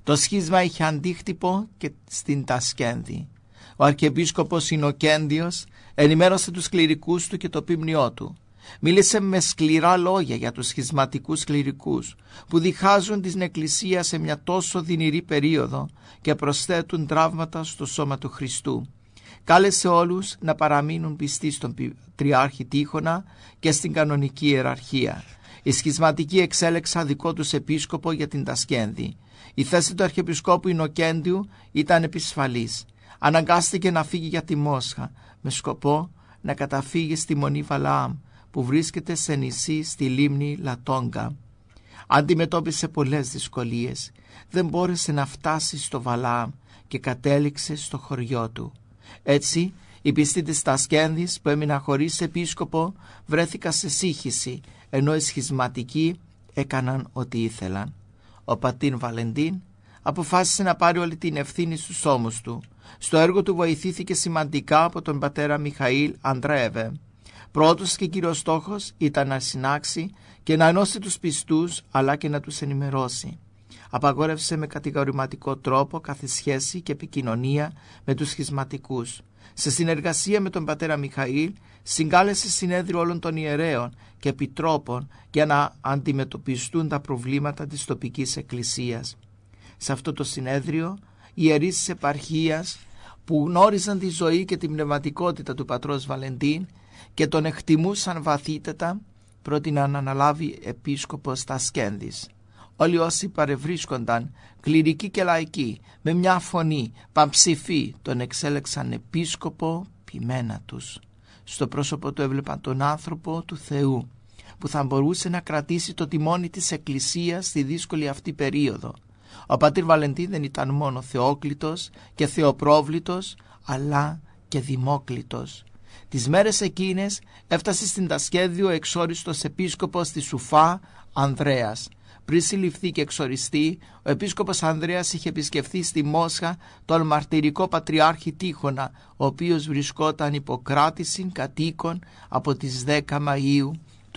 Το σχίσμα είχε αντίκτυπο και στην Τασκένδη. Ο Αρχιεπίσκοπος Ινοκέντιος ενημέρωσε τους κληρικούς του και το πίμνιό του. Μίλησε με σκληρά λόγια για τους σχισματικούς κληρικούς που διχάζουν την Εκκλησία σε μια τόσο δυνηρή περίοδο και προσθέτουν τραύματα στο σώμα του Χριστού. Κάλεσε όλους να παραμείνουν πιστοί στον Πατριάρχη Τύχωνα και στην κανονική ιεραρχία. Οι σχισματικοί εξέλεξαν δικό τους επίσκοπο για την Τασκένδη. Η θέση του Αρχιεπισκόπου Ινοκέντιου ήταν επισφαλής. Αναγκάστηκε να φύγει για τη Μόσχα με σκοπό να καταφύγει στη Μονή Βαλαάμ που βρίσκεται σε νησί στη λίμνη Λατόγκα. Αντιμετώπισε πολλές δυσκολίες. Δεν μπόρεσε να φτάσει στο Βαλαάμ και κατέληξε στο χωριό του. Έτσι, οι πιστοί της Τασκένδης που έμειναν χωρίς επίσκοπο βρέθηκαν σε σύγχυση, ενώ οι σχισματικοί έκαναν ό,τι ήθελαν. Ο πατήρ Βαλεντίν αποφάσισε να πάρει όλη την ευθύνη στους ώμους του. Στο έργο του βοηθήθηκε σημαντικά από τον πατέρα Μιχαήλ Ανδρέεβε. Πρώτος και κύριος στόχος ήταν να συνάξει και να ενώσει τους πιστούς, αλλά και να τους ενημερώσει. Απαγόρευσε με κατηγορηματικό τρόπο κάθε σχέση και επικοινωνία με τους σχισματικούς. Σε συνεργασία με τον πατέρα Μιχαήλ, συγκάλεσε συνέδριο όλων των ιερέων και επιτρόπων για να αντιμετωπιστούν τα προβλήματα της τοπικής εκκλησίας. Σε αυτό το συνέδριο, οι ιερείς της επαρχίας που γνώριζαν τη ζωή και την πνευματικότητα του πατρός Βαλεντίν και τον εκτιμούσαν βαθύτατα, πρότειναν να αναλάβει επίσκοπος Τασκένδης. Όλοι όσοι παρευρίσκονταν, κληρικοί και λαϊκοί, με μια φωνή παμψηφή, τον εξέλεξαν επίσκοπο ποιμένα τους. Στο πρόσωπο του έβλεπαν τον άνθρωπο του Θεού, που θα μπορούσε να κρατήσει το τιμόνι της Εκκλησίας στη δύσκολη αυτή περίοδο. Ο πατήρ Βαλεντίν δεν ήταν μόνο θεόκλητος και θεοπρόβλητος, αλλά και δημόκλητος. Τις μέρες εκείνες έφτασε στην Τασκένδη ο εξόριστος επίσκοπος της Ουφά, Ανδρέας. Πριν συλληφθεί και εξοριστεί, ο επίσκοπος Ανδρέας είχε επισκεφθεί στη Μόσχα τον μαρτυρικό Πατριάρχη Τύχωνα, ο οποίος βρισκόταν υποκράτηση κατοίκων από τις 10 Μαΐου του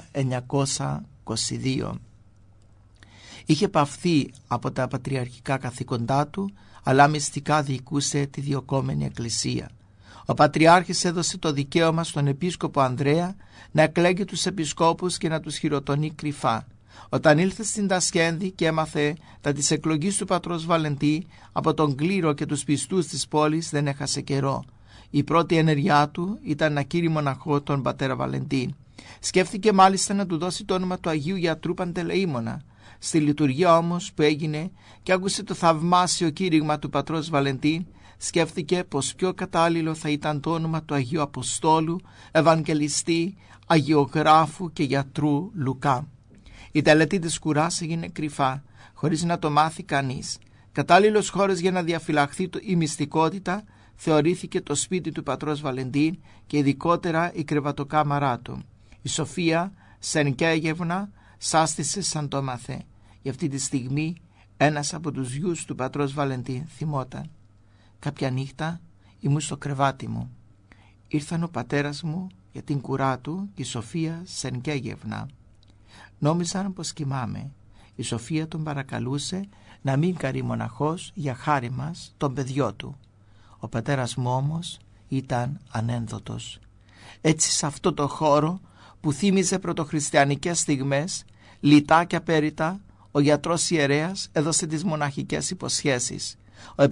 1922. Είχε παυθεί από τα πατριαρχικά καθήκοντά του, αλλά μυστικά διοικούσε τη διωκόμενη εκκλησία. Ο Πατριάρχης έδωσε το δικαίωμα στον επίσκοπο Ανδρέα να εκλέγει τους επισκόπους και να τους χειροτονεί κρυφά. Όταν ήλθε στην Τασκένδη και έμαθε τα της εκλογής του πατρός Βαλεντί από τον κλήρο και τους πιστούς της πόλης, δεν έχασε καιρό. Η πρώτη ενεργειά του ήταν να κήρει μοναχό τον πατέρα Βαλεντίν. Σκέφτηκε μάλιστα να του δώσει το όνομα του Αγίου Γιατρού Παντελεήμονα. Στη λειτουργία όμως που έγινε και άκουσε το θαυμάσιο κήρυγμα του πατρός Βαλεντίν, σκέφτηκε πως πιο κατάλληλο θα ήταν το όνομα του Αγίου Αποστόλου, Ευαγγελιστή, Αγιογράφου και Γιατρού Λουκά. Η τελετή της κουράς έγινε κρυφά, χωρίς να το μάθει κανείς. Κατάλληλος χώρος για να διαφυλαχθεί η μυστικότητα θεωρήθηκε το σπίτι του πατρός Βαλεντίν και ειδικότερα η κρεβατοκάμαρά του. Η Σοφία Σενκέγευνα σάστησε σαν το μάθε. Για αυτή τη στιγμή ένας από τους γιους του πατρός Βαλεντίν θυμόταν. Κάποια νύχτα ήμουν στο κρεβάτι μου. Ήρθαν ο πατέρας μου για την κουρά του και η Σοφία Σενκέγευνα. Νόμιζαν πως κοιμάμαι. Η Σοφία τον παρακαλούσε να μην καρεί μοναχός για χάρη μας τον παιδιό του. Ο πατέρας μου όμως ήταν ανένδοτος. Έτσι σε αυτό το χώρο που θύμιζε πρωτοχριστιανικές στιγμές, λιτά και απέριτα, ο γιατρός ιερέας έδωσε τις μοναχικές υποσχέσεις.